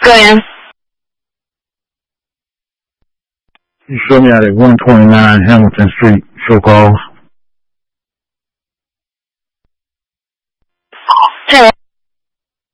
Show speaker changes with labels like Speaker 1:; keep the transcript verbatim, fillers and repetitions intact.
Speaker 1: Go in.
Speaker 2: You show me out at one twenty-nine Hamilton Street. Show calls.